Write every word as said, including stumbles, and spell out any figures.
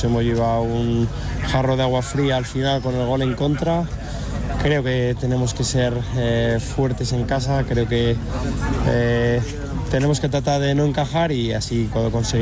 nos hemos llevado un jarro de agua fría al final con el gol en contra. Creo que tenemos que ser eh, fuertes en casa, creo que eh, tenemos que tratar de no encajar y así cuando conseguimos